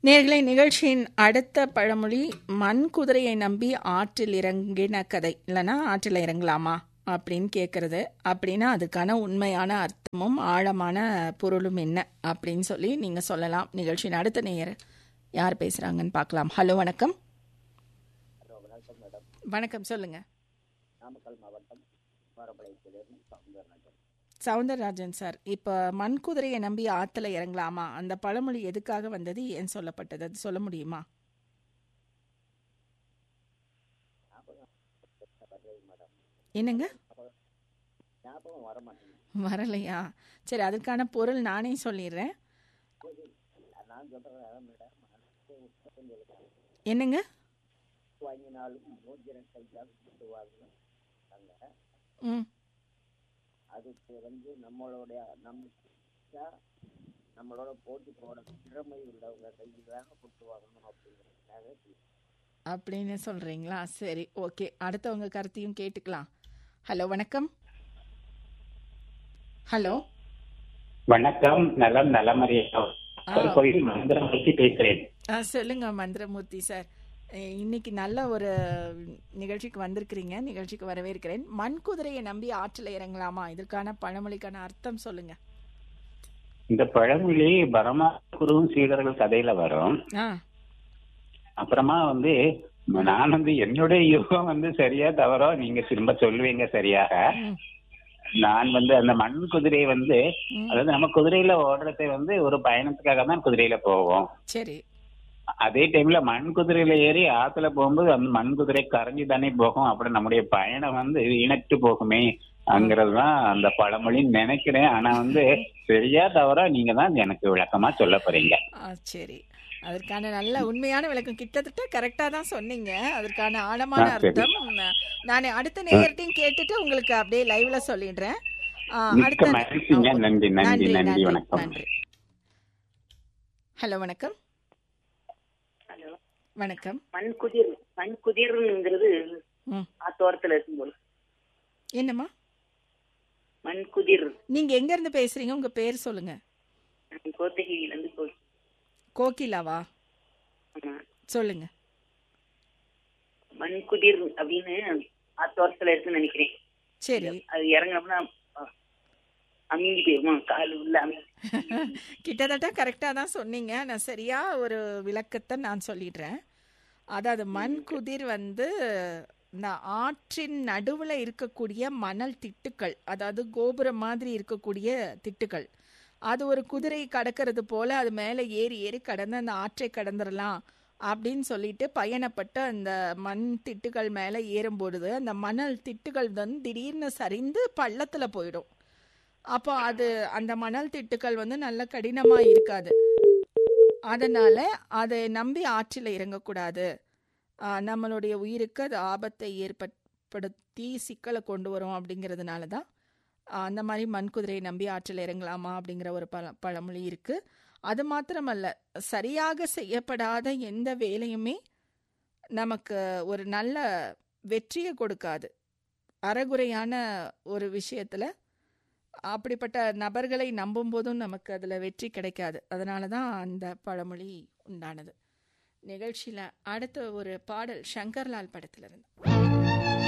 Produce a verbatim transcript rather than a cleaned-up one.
நேயர்களே, நிகழ்ச்சியின் அடுத்த பழமொழி மண் குதிரையை நம்பி ஆற்றில் இறங்கின கதை. இல்லைன்னா ஆற்றில் இறங்கலாமா அப்படின்னு கேட்கறது. அப்படின்னா அதுக்கான உண்மையான அர்த்தமும் ஆழமான பொருளும் என்ன அப்படின்னு சொல்லி நீங்கள் சொல்லலாம். நிகழ்ச்சியின் அடுத்த நேயர் யார் பேசுகிறாங்கன்னு பார்க்கலாம். ஹலோ, வணக்கம். ஹலோ, வணக்கம் மேடம். வணக்கம், சொல்லுங்க. நாமக்கல் மாவட்டம் வாரப்பாளையத்திலிருந்து சவுந்தரராஜன். சவுந்தரராஜன் சார், இப்போ மண் குதிரையை நம்பி ஆற்றுல இறங்கலாமா, அந்த பழமொழி எதுக்காக வந்தது, ஏன் சொல்லப்பட்டது, அது சொல்ல முடியுமா? ஞாபகம் வரலை மேடம். என்னங்க, ஞாபகம் வர மாட்டேங்குது. வரலையா? சரி, அதுக்கான பொருள் நானே சொல்லிடுறேன். நான் சொல்றேன் மேடம். குழந்தைகளுக்கு என்னங்க? வாங்கினாலும் மோதிரம் கையால் சுட்டுவாங்க. ம் அதுக்கு வந்து நம்மளுடைய நம்ம நம்மளோட போட்டி போட திறமை உள்ளவங்க கையில் தாங்க கொடுத்து வாங்கணும் அப்படிங்கிறதுக்காக அப்படின்னு சொல்றீங்களா? சரி, ஓகே. அடுத்தவங்க கருத்தையும் கேட்டுக்கலாம். ஹலோ, வணக்கம். ஹலோ, வணக்கம். நலம் நலமறியா கோயில் மந்திரமூர்த்தி பேசுறேன். ஆ சொல்லுங்க மந்திரமூர்த்தி சார். அஹ் இன்னைக்கு நல்ல ஒரு நிகழ்ச்சிக்கு வந்திருக்கிறீங்க. நிகழ்ச்சிக்கு வரவேற்கிறேன். மண் குதிரையை நம்பி ஆற்றில் இறங்கலாமா, இதற்கான பழமொழிக்கான அர்த்தம் சொல்லுங்க. இந்த பழமொழி பரமா குருவும் சீடர்கள் கதையில வரும். ஆ அப்புறமா வந்து நான் வந்து என்னுடைய யுகம் வந்து சரியா தவறோ நீங்க திரும்ப சொல்லுவீங்க சரியாக. ம், நான் வந்து அந்த மண் குதிரையை வந்து ம். அதாவது நம்ம குதிரையில ஓடுறதை வந்து ஒரு பயணத்துக்காக தான் குதிரையில போவோம். சரி. அதே டைம்ல மண் குதிரையில ஏறி ஆத்துல போகும்போது அந்த மண் குதிரை கரைஞ்சி தானே போகும். அப்புறம் நம்முடைய பயணம் வந்து இணைத்து போகுமே அங்கிறதுதான் அந்த பழமொழின்னு நினைக்கிறேன். ஆனா வந்து சரியா தவிர நீங்க தான் எனக்கு விளக்கமா சொல்ல போறீங்க. ஆ சரி, அதற்கான நல்ல உண்மையான விளக்கம் கிட்டத்தட்ட கரெக்டா தான் சொன்னீங்க. அதற்கான ஆழமான ஆ, சரி. அர்த்தம் நான் அடுத்த நேயர்கிட்டையும் கேட்டுட்டு உங்களுக்கு அப்படியே லைவ்ல சொல்லிடுறேன். ஆ, மிக்க அடுத்த மகிழ்ச்சிங்க. ஆ, நன்றி நன்றி நன்றி நன்றி நன்றி வணக்கம். நன்றி. ஹலோ, வணக்கம். ஹலோ, வணக்கம். மண் குதிர் மண் குதிர்ங்கிறது ம் ஆத்தோரத்துல இருக்கும்போது என்னம்மா, மண் குதிர். நீங்க எங்க இருந்து பேசுறீங்க, உங்க பேர் சொல்லுங்க. கோத்தகிரியில இருந்து கோ- கோகிலாவா? ஆமா, சொல்லுங்க. மண் குதிர் அப்படின்னு ஆத்தோரத்துல இருக்குன்னு நினைக்கிறேன். சரி, அது இறங்கினோம்னா அ, அமுங்கி போயிருமா, கால் உள்ள அமுங்கி. கிட்டத்தட்ட கரெக்டா தான் சொன்னீங்க. நான் சரியா ஒரு விளக்கத்தை நான் சொல்லிடுறேன். அதாவது மண் குதிர் வந்து இந்த ஆற்றின் நடுவுல இருக்கக்கூடிய மணல் திட்டுக்கள், அதாவது கோபுரம் மாதிரி இருக்கக்கூடிய திட்டுக்கள், அது ஒரு குதிரை கடக்கிறது போல அது மேலே ஏறி ஏறி கடந்து அந்த ஆற்றை கடந்துடலாம் அப்படின்னு சொல்லிட்டு பயணப்பட்டு அந்த மண் திட்டுகள் மேலே ஏறும்பொழுது அந்த மணல் திட்டுகள் வந்து திடீர்னு சரிந்து பள்ளத்துல போயிடும். அப்போ அது அந்த மணல் திட்டுக்கள் வந்து நல்ல கடினமா இருக்காது. அதனால அதை நம்பி ஆற்றில் இறங்கக்கூடாது. ஆஹ் நம்மளுடைய உயிருக்கு அது ஆபத்தை ஏற்படுத்தி சிக்கலை கொண்டு வரும். அப்படிங்கிறதுனால தான் ஆஹ் அந்த மாதிரி மண் குதிரையை நம்பி ஆற்றில் இறங்கலாமா அப்படிங்கிற ஒரு பழ பழமொழி இருக்கு. அது மாத்திரமல்ல, சரியாக செய்யப்படாத எந்த வேலையுமே நமக்கு ஒரு நல்ல வெற்றியை கொடுக்காது. அறகுறையான ஒரு விஷயத்துல அப்படிப்பட்ட நபர்களை நம்பும் போதும் நமக்கு அதில் வெற்றி கிடைக்காது. அதனால தான் அந்த பழமொழி உண்டானது. நிகழ்ச்சியில் அடுத்த ஒரு பாடல் சங்கர்லால் படத்திலிருந்து.